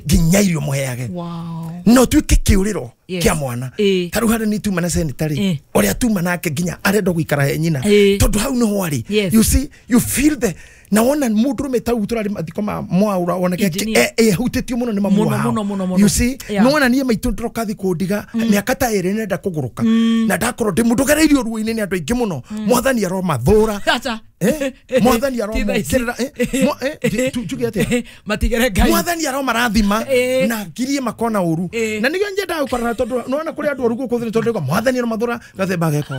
ginyairio muheage no tuike kiuriro kia mwana taru hara ni tuma na sanitary oria tuma nake ginya arendo guikara he nyina tondu hau no hwari you see you feel the na wona mundu metau turari mathiko ma mwaura onake hutetio muno ni mamuwa you see no wona nie maitu ndokathi kundiga miaka ta ere nenda kuguruka na ndakoro ndi mundu gereirio ruini ni andu aingi muno mwathani aro mathura mwathani aro mukirira tuge ate matigere ngai mwathani aro marathima na ngirie makona uru na nigio njenda ukorana tondu no wona kuri andu orugo kuthire tondu mwathani aro mathura gathemba geko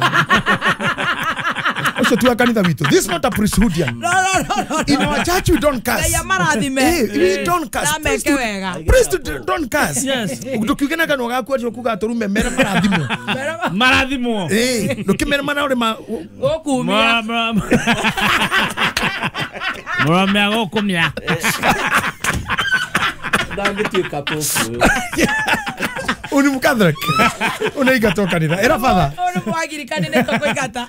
so tu kanitha witu this is not a priesthoodian no in our church we don't curse we don't curse priest don't curse yes ndukigena kana gaku ati okuga turume mera marathimo ndukimera mana uri ma okumia mura gokumia ndangituika pofu uni mukadrak unaiga toka nira era father uni mwagirikani ne toko igata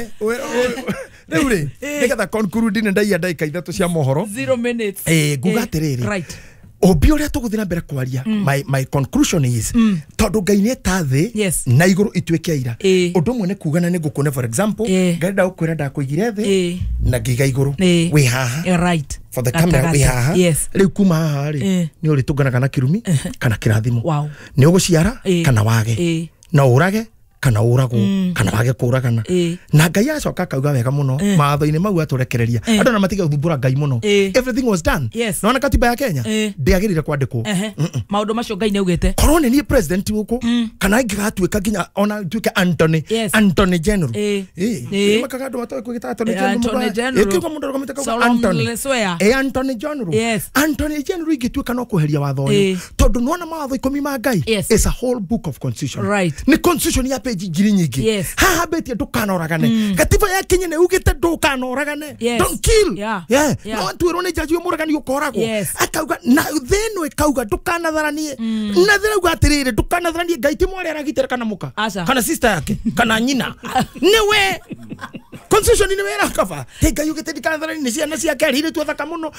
reure nekata conclude ne ndai ndai kaithatu cia mohoro 0 minutes gugaterere right obio ria tuguthira mbere kwaria my conclusion is tondu ngai ne tathi na iguru itweke ira undu mwe ne kugana ne ngukune for example ngenda ukwira ndakuigire thi na ngiga iguru we haha right for the camera we haha riu kuma haha ri ni uri tungana kana kirumi kana kirathimo ni uguciara kana wage na urage kana urago kana wage kuragana na ngai acoka kauga wega muno maatho-ini mau aturekereria andu na matiga uthumbura ngai muno everything was done no na katiba ya Kenya ndiagirire kwandikwo maundu macio ngai neugite korone ni president guku kana ingigatuika ginya ona tuike Anthony General makaga andu matoe kwigita Anthony General ekiko mundu komite kauga Anthony General Anthony General ingituika no kuheria watho uyu tondu nona mawatho 10 ma ngai is a whole book of constitution ni constitution ya jiri nyingi haha betia ndukanoragane katiba ya Kenya ne ugite ndukanoragane don't kill no antu ne jaji umuragani ukoragwo akauga na theno ikauga ndukanatharanie na thero gwatirire ndukanatharanie gaiti mwari aragitira kana muka kana sister yake kana nyina niwe constitution ni wera kafa tega yugite ndikanatharanie ni ciana cia kerire tu thaka muno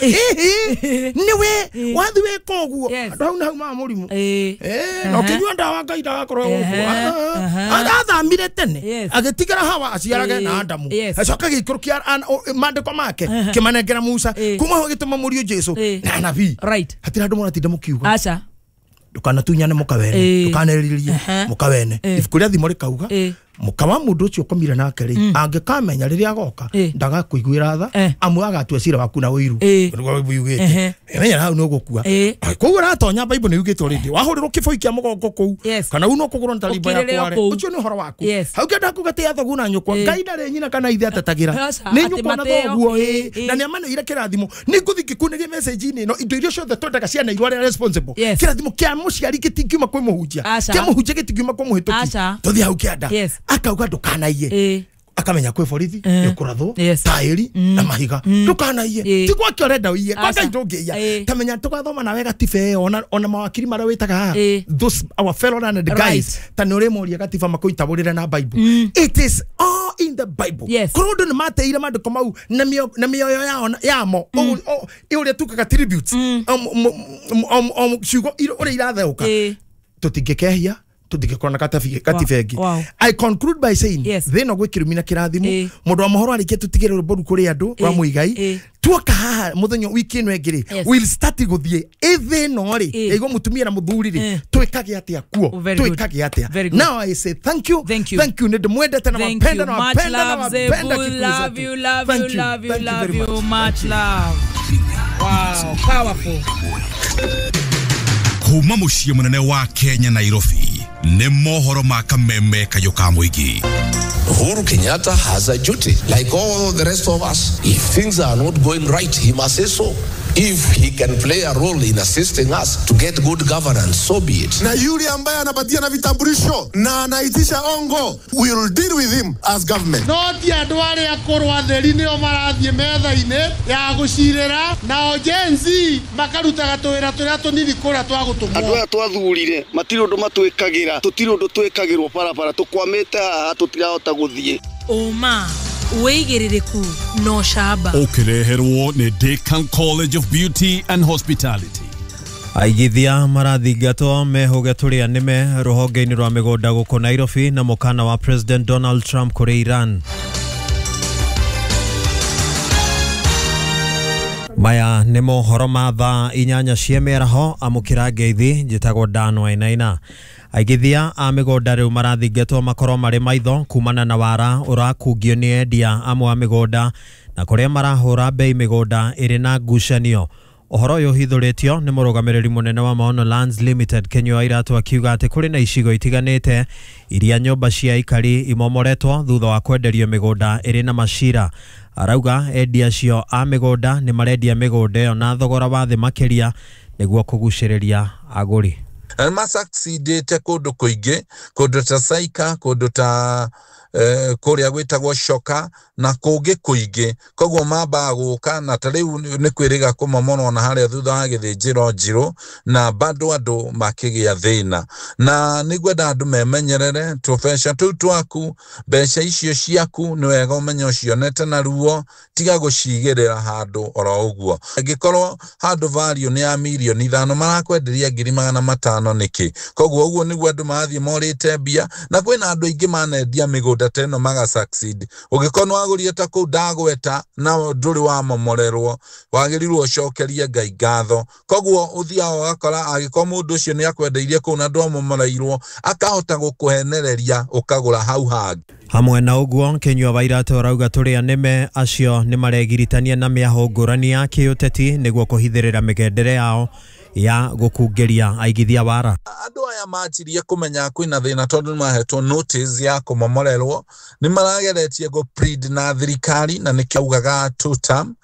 niwe wathiwe koguo andu hau ma murimu no kinyua ndawa ngai ndagakorwo guku athamire tene agitigara hawa aciarage na Adamu acoka gikurukia mandiko make kimanengera Musa kuma gituma murio Jesu na nabii hatira ndu muratinda mukiuga acha dukana tunyane mukawene dukaneririe mukawene ifikuria thimo rikauga mukawa mundu ucio komire nake ri angikamenya riria agoka ndaga kuiguira tha amwe agatwa cira waku na wiru niguo biyugite menya hau no gukua kugura tonya Bible ni yugite already wahurirwo kiboi kia mugongo kou kana uno kugura ntaliba ya kware ucio ni horo waku hau kenda kugate athogu na nyukwa ngai ndare nyina kana ithe atatagira ni nyukwa na thoguo na ni amane ira kirathimo ni nguthiki kunege message ini no indo irio ciothe twendaga ciana irware responsible kirathimo kia muciari gitingiuma kwi muhunjia kia muhunjia gitingiuma kwi muhituki tuthi hau kianda akauga ndukanaie akamenya kwe borithi nikuratho tairi na mahiga ndukanaie ti kwa kiorenda uiye kwa ngai ndungiya tamenya tugathoma na wega tife ona mawakiri mara witaga those our fellow and the guys tanore moria gatifa makoitaburira na Bible it is all in the Bible kondo ni mateire mandiko mau na mioyo yao yamo ule tukaga tributes shugo ule iratheuka tutingekehia tutikekona katifegi I conclude by saying they no gwikirumina kirathimo mundu wa mohoro arikie tutigere ruboru kuri andu wa muigai tuoka haha muthenyo wiki ino engiri will start guthie ethe no ri ego mutumia na muthuri ri twikage atia kuo twikage atia now I say thank you ndio mwendete na mapenda na mapenda love you much love wow powerful kuma muciĩ munene wa Kenya Nairobi nĩ mohoro ma kameme kayuka muigi Uhuru Kenyatta has a duty like all the rest of us. If things are not going right, he must say so. If he can play a role in assisting us to get good governance, so be it. Na yule ambaye anapatia na vitambulisho na anaitisha ongo, we will deal with him as government. Noti adware akorwa theri ni o marathie metha-ine ya gucirira na ojenzi makaruta gatwira turia tunini kura twagutumwo. Andu aya twathurire matiri undu matwikagira tutiri undu twikagirwo barabara tukwamite haha tutirahota guthie. Oma weigiririku no shaba ukireherwo ni Deakin College of Beauty and Hospitality. Aigithia marathingatwo mehuge turia nime ruhonge-ini rwa migonda guku Nairobi na mukana wa President Donald Trump kuri Iran. Maya nĩ mohoro ma thaa 8 cia mĩaraho amũkĩra ngeithi njĩtagwo Dan Wainaina. Aigithia a mĩgũnda rĩu marathingatwo makorwo marĩ maitho kumana na wara ũrakungio nĩ endia amwe a mĩgũnda na kũrĩa marahũra bei mĩgũnda ĩrĩ na ngucanio. Ohoro yo hithũrĩtio nĩ mũrũgamĩrĩri mũnene wa Maono Lands Limited Kenya Wairatu akiuga atĩ kũrĩ na icigo itiganĩte iria nyũmba cia ikari imomoretwo thutha wa kwenderio mĩgũnda ĩrĩ na macira. Arauga endia acio a mĩgũnda nĩ marendia mĩgũnda ĩyo na thogora wa thĩ makĩria nĩguo kũgucĩrĩria agũri. Masaxidĩte kũndũ kũingĩ, kũndũ ta Saika, kũndũ ta kũrĩa gwĩtagwo Coka na kũngĩ kũingĩ. Koguo mambaga gũka na ta rĩu nĩ kwĩrĩga kũmomorwo na harĩa thutha wa gĩthĩnjĩro njirũ na bado andũ makĩgĩa thĩna. Na nĩngwenda andũ memenyerere tũbeca tũu twaku, mbeca icio ciaku nĩ wega ũmenye ũcionete na ruo, tiga gũcigĩrĩra handũ oro ũguo. Angĩkorwo handũ value nĩ ya mirioni 5 marakwenderia 500,000 nĩkĩ? Koguo ũguo nĩguo andũ marathiĩ morĩte mbia na kwĩna andũ aingĩ manendia mĩgũnda teno maga succeed. Ũgĩkorwo wagũrire ta kũu Ndagweta na ndũrĩ wa momorerwo, wagĩrĩirwo ũcokerie Ngai ngatho. Koguo ũthiaga ũgakora agĩkorwo mũndũ ũcio nĩ akwendeirie kũu na ndwamomoreirwo akahota gũkũhenereria ũkagũra hau hangĩ. Hamwe na ũguo Kenya Wairatu arauga tũrĩa nĩme acio nĩ maregiritania na mĩaho ngũrani ya kĩũteti nĩguo kũhithĩrĩra mĩgendere yao ya gũkungĩria aigithia wara. Andũ aya majirie kũmenya kwĩna thĩna tondũ mahetwo notice ya kũmomorerwo, nĩ marageretie go plead na thirikari na nĩ kiugaga 2 term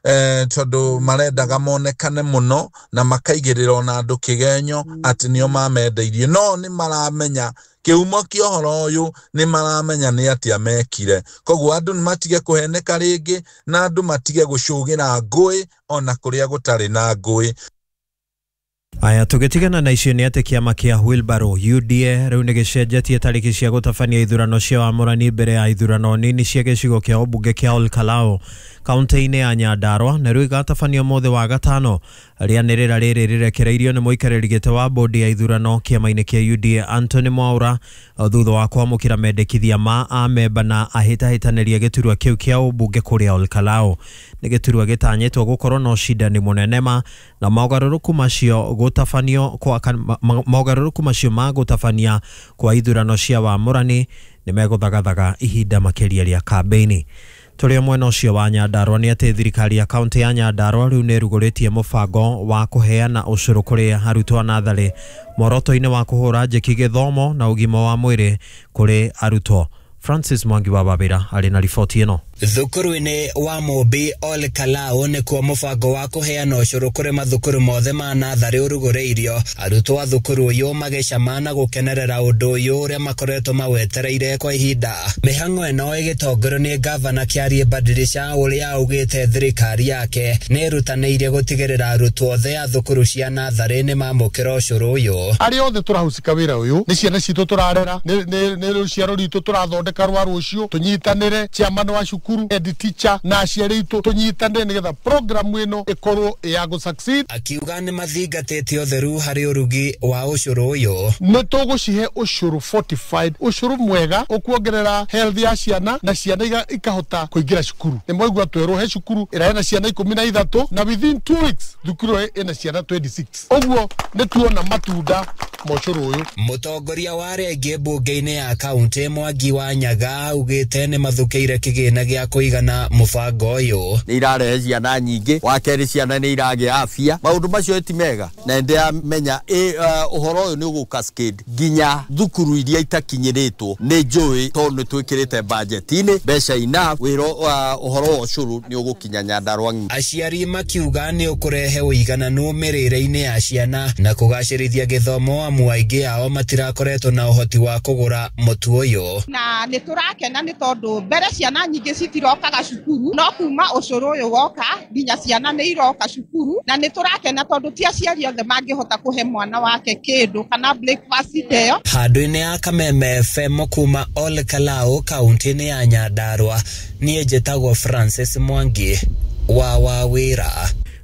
tondũ marendaga monekane mũno na makaigĩrĩrwo na andũ kĩgenyo atĩ nĩo mamendeirie. No nĩ maramenya kĩhumo kĩa ũhoro ũyũ, nĩ maramenya nĩ atĩa mekire. Koguo andũ nĩ matige kũheneka rĩngĩ na andũ matige gũcũgĩra ngũĩ ona kũrĩa gũtarĩ na ngũĩ. Aya tugetigana na icio nĩ atĩ kĩama kĩa Wilbaro UDA rĩu nĩ gĩcenjetie tarĩki cia gũtabania ithurano cia wamũrani mbere ya ithurano nini cia gĩcigo kĩa ũmbunge kĩa Olkalau kaunti-inĩ ya Nyandarua, na rĩu igatabanio mũthĩ wa gatano. Rĩanĩrĩra rĩrĩ rĩrekereirio nĩ mũikarĩri gĩtĩ wa bodi ya ithurano kĩama-inĩ kĩa UDA Anthony Mwaura thutha wa kwamũkĩra mendekithia ma amemba na ahĩtahĩtanĩria gĩturwa kĩu kĩa ũmbunge kũrĩa Olkalau. Nĩ gĩturwa gĩtanyĩtwo gũkorwo na ũcindani mũnene na mogarũrũku macio ma gũtabania kwa ithurano cia wamũrani nĩ megũthagathaga ihinda makĩria rĩa kambeini. Tũrĩ mwena ũcio wa Nyandarua nĩ atĩ thirikari ya kaunti ya Nyandarua rĩu nĩ ĩrugũrĩtie mũbango wa kũheana ũcũrũ kũrĩ arutwo a natharĩ muoroto-inĩ wa kũhũra njeki gĩthomo na ũgima wa mwĩrĩ kũrĩ arutwo. Francis Mwangi wa Babira arĩ na riboti ĩno. Thukuru-inĩ wa Mũmbi Olkalau nĩkuo mũbango wa kũheana ũcũrũ kũrĩ mathukuru mothe ma natharĩ ũrugũrĩirio. Arutwo a thukuru ũyũ magĩcama na gũkenerera ũndũ ũyũ ũrĩa makoretwo mawetereire kwa ihinda. Mĩhang'o ĩno ĩgĩtongorio nĩ gavana Kiarie Badirisha ũrĩa augĩte thirikari yake nĩ ĩrutanĩirie gũtigĩrĩra arutwo othe a thukuru cia natharĩ nĩ mamũkĩra ũcũrũ ũyũ. Arĩa othe tũrahusika wĩra ũyũ nĩ ciana citũ tũrarera, nĩ rũciaro rwitũ tũrathondeka rwa rũciũ, tũnyitanĩre chairman wa cukuru, head teacher na aciari itũ tũnyitanĩre nĩgetha program ĩno ĩkorwo ya gũ succeed. Akiuga nĩ mathingatĩte ũtheru harĩ ũrugi wa ũcũrũ ũyũ. Nĩ tũgũcihe ũcũrũ fortified, ũcũrũ mwega ũkuongerera health ya ciana na ciana ikahota kũingĩra cukuru. Nĩ mwaigua twerwo he cukuru ĩrahena ciana 13 na within 2 weeks thukuru ĩna ciana 26. Ũguo nĩ tuona matunda mũcũrũ ũyũ. Mũtongoria wa rĩngĩ mbunge-inĩ ya kaunti Mwangi wa Nyaga augĩte nĩ mathukĩire kĩgĩna gĩa kũigana mũbango ũyũ. Nĩ irarehe ciana nyingĩ, wa kerĩ ciana nĩ iragĩa afya. Maũndũ macio ti mega na ndĩramenya ũhoro ũyũ nĩ ũgũcascade nginya thukuru iria itakinyĩrĩtwo. Nĩ njũĩ tondũ nĩ twĩkĩrĩte budget-inĩ mbeca ina wĩro ũhoro wa ũcũrũ nĩ ũgũkinya Nyandarua. Aciari makiuga nĩ ũkũrehe ũigananu mĩrĩĩre-inĩ ya ciana na kũgacĩrithia gĩthomo, amu aingĩ ao matirakoretwo na ũhoti wa kũgũra mũtu ũyũ. Na nĩ tũrakena nĩ tondũ mbere ciana nyingĩ citirokaga cukuru, no kuma ũcũrũ ũyũ woka nginya ciana nĩ iroka cukuru, na nĩ tũrakena tondũ ti aciari othe mangĩhota kũhe mwana wake kĩndũ kana breakfast ĩyo. Handũ-inĩ ya Kameme FM kuma Olkalau kaunti-inĩ ya Nyandarua, niĩ njĩtagwo Francis Mwangi wa Wawĩra.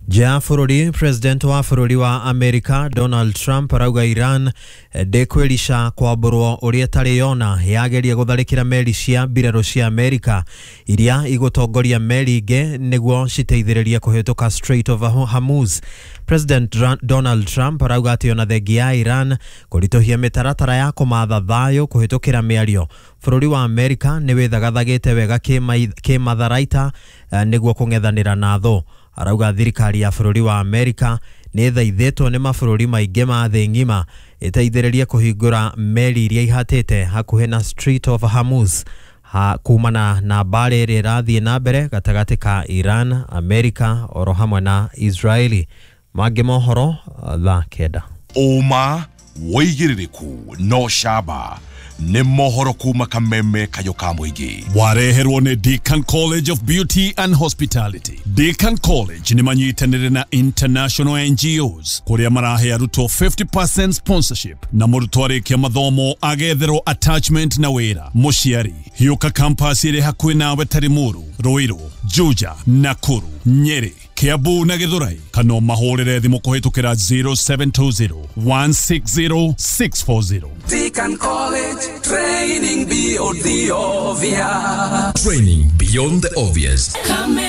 Ja fururi president wa fururi wa Amerika Donald Trump arauga Iran ndekwirisha kwamburwo uria tari yona yageria gutharikira meri cia mbirarũ cia Amerika iria igutongoria meri inge niguo citeithiriria kuhituka Strait of Hormuz. President Donald Trump arauga ati ona thengi ya Iran kuritohia mitaratara ya kumatha thayo kuhitukira miario fururi wa Amerika ni withagathagite wega kimatharaita niguo kung'ethanira na tho. Arauga thirikari ya fururi wa Amerika ni thaithitwo ni mabũrũri maingi ma thĩ ng'ima iteithĩrĩrie kuhingũra meri iria ihatĩte hakuhĩ na Strait of Hormuz kumana na mbara ĩrĩa ĩrathiĩ na mbere gatagatĩ ka Iran, Amerika oro hamwe na Israeli. Mangĩ mohoro thaa kenda. Uma woigĩrĩrĩku no shaba nĩ mohoro kuma kameme kayo ka mũingĩ. Wareherwo nĩ Deakin College of Beauty and Hospitality. Deakin College nĩ manyitanĩre na international NGOs kuria marahe arutwo 50% sponsorship na mũrutwo arĩkia mathomo agetherwo attachment na wĩra. Mũciari hiũka campus ĩrĩ hakuhĩ nawe Tarimuru, Ruiru, Juja, Nakuru, Nyeri, Kiambu na Githurai. Kana mahorere thimũ kũhĩtũkĩra 0720 160 640. Deakin College, training beyond the obvious. Training beyond the obvious.